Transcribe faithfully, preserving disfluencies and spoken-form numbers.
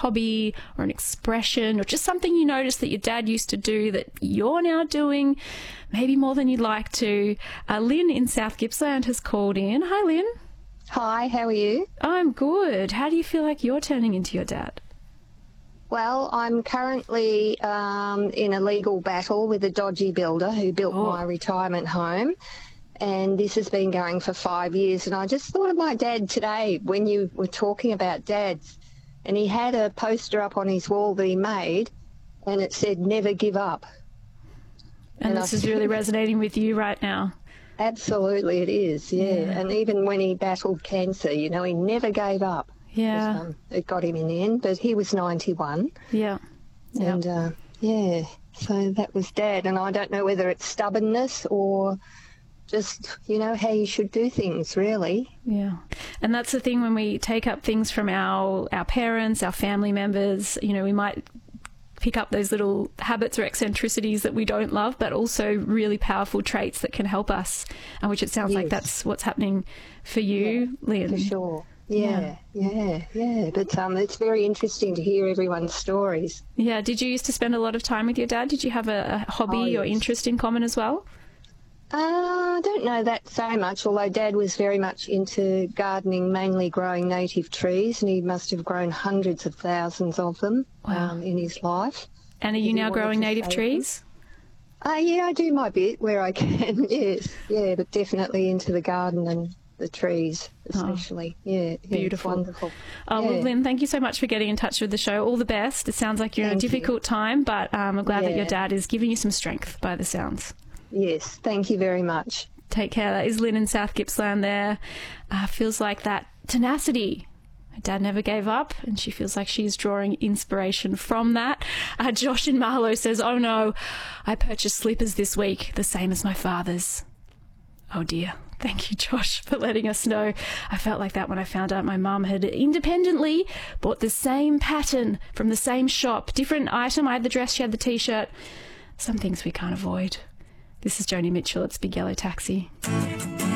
hobby or an expression or just something you noticed that your dad used to do that you're now doing, maybe more than you'd like to. Uh, Lynn in South Gippsland has called in. Hi, Lynn. Hi, how are you? I'm good. How do you feel like you're turning into your dad? Well, I'm currently um, in a legal battle with a dodgy builder who built Oh. my retirement home, and this has been going for five years. And I just thought of my dad today when you were talking about dads, and he had a poster up on his wall that he made, and it said, "Never give up." And, And this I is think- really resonating with you right now. Absolutely it is, yeah. Yeah. And even when he battled cancer, you know, he never gave up. Yeah. Um, it got him in the end, but he was ninety-one. Yeah. Yeah. And uh, yeah, so that was Dad. And I don't know whether it's stubbornness or just, you know, how you should do things, really. Yeah. And that's the thing, when we take up things from our, our parents, our family members, you know, we might pick up those little habits or eccentricities that we don't love, but also really powerful traits that can help us, and which it sounds like Yes. that's what's happening for you, Lynn. For sure. Yeah, yeah, yeah. But um, it's very interesting to hear everyone's stories. Yeah. Did you used to spend a lot of time with your dad? Did you have a, a hobby Oh, or yes. interest in common as well? Uh, I don't know that so much, although Dad was very much into gardening, mainly growing native trees, and he must have grown hundreds of thousands of them Wow. um, in his life. And are you He now wanted growing to native save trees? Uh, yeah, I do my bit where I can, yes. Yeah, but definitely into the garden and the trees especially. Yeah, yeah, it's Beautiful. wonderful. Oh, yeah. well, Lynn, thank you so much for getting in touch with the show. All the best. It sounds like you're in a Thank you. difficult time, but um, I'm glad that your Yeah. dad is giving you some strength by the sounds. Yes, thank you very much. Take care. That is Lynn in South Gippsland there. Uh, feels like that tenacity. Her dad never gave up, and she feels like she's drawing inspiration from that. Uh, Josh in Marlow says, "Oh no, I purchased slippers this week, the same as my father's." Oh dear. Thank you, Josh, for letting us know. I felt like that when I found out my mum had independently bought the same pattern from the same shop. Different item. I had the dress, she had the T-shirt. Some things we can't avoid. This is Joni Mitchell. It's Big Yellow Taxi.